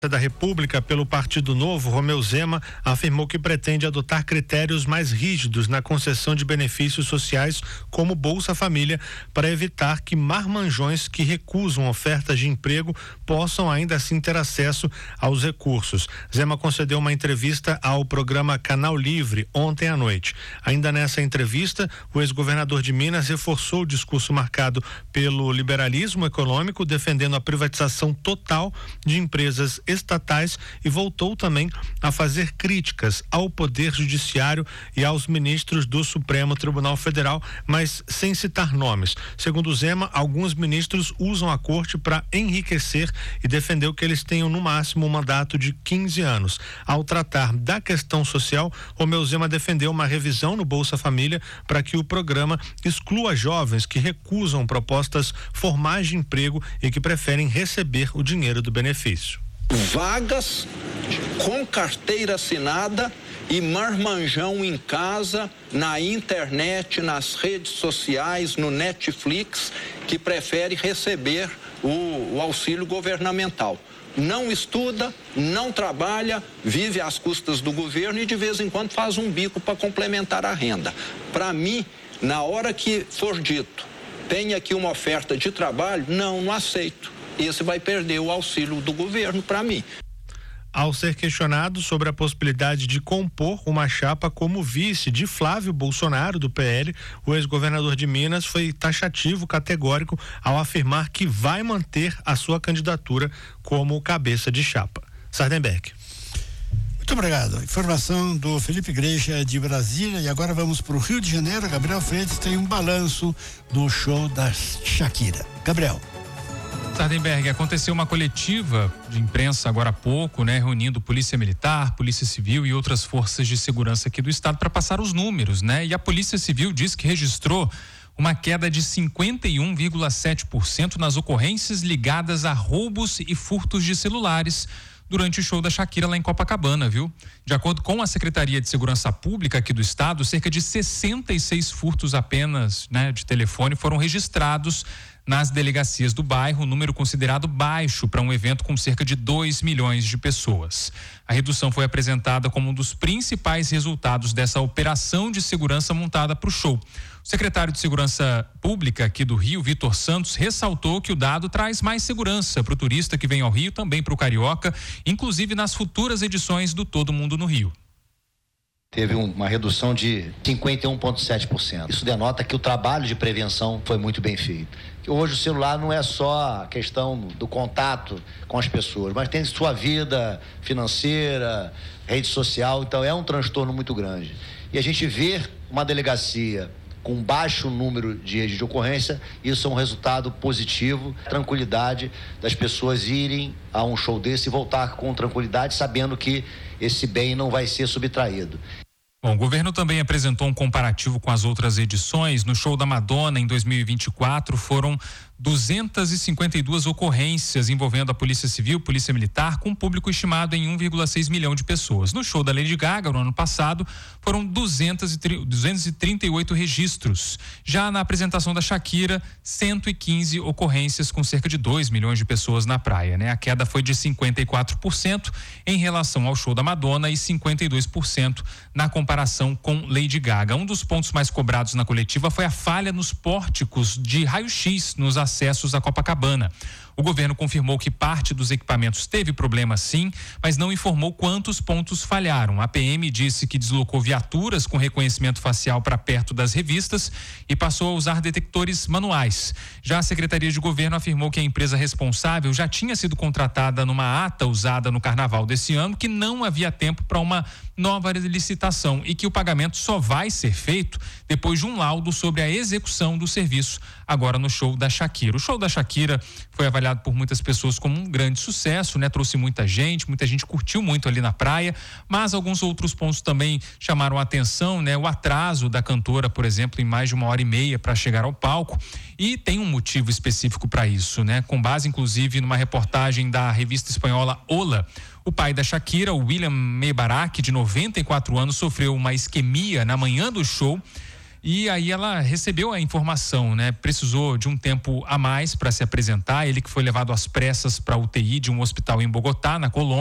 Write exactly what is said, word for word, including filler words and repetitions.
da República pelo Partido Novo, Romeu Zema, afirmou que pretende adotar critérios mais rígidos na concessão de benefícios sociais como Bolsa Família para evitar que marmanjões que recusam ofertas de emprego possam ainda assim ter acesso aos recursos. Zema concedeu uma entrevista ao programa Canal Livre ontem à noite. Ainda nessa entrevista, o ex-governador de Minas reforçou o discurso marcado pelo liberalismo econômico, defendendo a privatização total de empresas estatais e voltou também a fazer críticas ao Poder Judiciário e aos ministros do Supremo Tribunal Federal, mas sem citar nomes. Segundo Zema, alguns ministros usam a corte para enriquecer e defendeu que eles tenham no máximo um mandato de quinze anos. Ao tratar da questão social, Romeu Zema defendeu uma revisão no Bolsa Família para que o programa exclua jovens que recusam propostas formais de emprego e que preferem receber o dinheiro do benefício. Vagas com carteira assinada e marmanjão em casa, na internet, nas redes sociais, no Netflix, que prefere receber o, o auxílio governamental. Não estuda, não trabalha, vive às custas do governo e de vez em quando faz um bico para complementar a renda. Para mim, na hora que for dito, tem aqui uma oferta de trabalho, não, não aceito. Esse vai perder o auxílio do governo para mim. Ao ser questionado sobre a possibilidade de compor uma chapa como vice de Flávio Bolsonaro, do P L, o ex-governador de Minas foi taxativo, categórico, ao afirmar que vai manter a sua candidatura como cabeça de chapa. Sardenberg. Muito obrigado. Informação do Felipe Igreja de Brasília. E agora vamos para o Rio de Janeiro. Gabriel Freitas tem um balanço do show da Shakira. Gabriel. Sardenberg, aconteceu uma coletiva de imprensa agora há pouco, né, reunindo Polícia Militar, Polícia Civil e outras forças de segurança aqui do estado para passar os números, né? E a Polícia Civil diz que registrou uma queda de cinquenta e um vírgula sete por cento nas ocorrências ligadas a roubos e furtos de celulares durante o show da Shakira lá em Copacabana, viu? De acordo com a Secretaria de Segurança Pública aqui do estado, cerca de sessenta e seis furtos apenas, né, de telefone foram registrados nas delegacias do bairro, um número considerado baixo para um evento com cerca de dois milhões de pessoas. A redução foi apresentada como um dos principais resultados dessa operação de segurança montada para o show. O secretário de Segurança Pública aqui do Rio, Vitor Santos, ressaltou que o dado traz mais segurança para o turista que vem ao Rio, também para o carioca, inclusive nas futuras edições do Todo Mundo no Rio. Teve uma redução de cinquenta e um vírgula sete por cento. Isso denota que o trabalho de prevenção foi muito bem feito. Hoje o celular não é só a questão do contato com as pessoas, mas tem sua vida financeira, rede social, então é um transtorno muito grande. E a gente vê uma delegacia com baixo número de, de ocorrência, isso é um resultado positivo, tranquilidade das pessoas irem a um show desse e voltar com tranquilidade, sabendo que esse bem não vai ser subtraído. Bom, o governo também apresentou um comparativo com as outras edições. No show da Madonna, em dois mil e vinte e quatro, foram duzentas e cinquenta e duas ocorrências envolvendo a Polícia Civil, Polícia Militar, com público estimado em um vírgula seis milhão de pessoas. No show da Lady Gaga, no ano passado, foram duzentos e trinta e oito registros. Já na apresentação da Shakira, cento e quinze ocorrências com cerca de dois milhões de pessoas na praia, né? A queda foi de cinquenta e quatro por cento em relação ao show da Madonna e cinquenta e dois por cento na comparação com Lady Gaga. Um dos pontos mais cobrados na coletiva foi a falha nos pórticos de raio-x nos acessos à Copacabana. O governo confirmou que parte dos equipamentos teve problema sim, mas não informou quantos pontos falharam. A P M disse que deslocou viaturas com reconhecimento facial para perto das revistas e passou a usar detectores manuais. Já a Secretaria de Governo afirmou que a empresa responsável já tinha sido contratada numa ata usada no carnaval desse ano, que não havia tempo para uma nova licitação e que o pagamento só vai ser feito depois de um laudo sobre a execução do serviço agora no show da Shakira. O show da Shakira foi avaliado por muitas pessoas como um grande sucesso, né? Trouxe muita gente, muita gente curtiu muito ali na praia, mas alguns outros pontos também chamaram a atenção, né? O atraso da cantora, por exemplo, em mais de uma hora e meia para chegar ao palco, e tem um motivo específico para isso, né? Com base, inclusive, numa reportagem da revista espanhola Hola. O pai da Shakira, o William Mebarak, de noventa e quatro anos, sofreu uma isquemia na manhã do show E aí ela recebeu a informação, né? Precisou de um tempo a mais para se apresentar. Ele que foi levado às pressas para a U T I de um hospital em Bogotá, na Colômbia.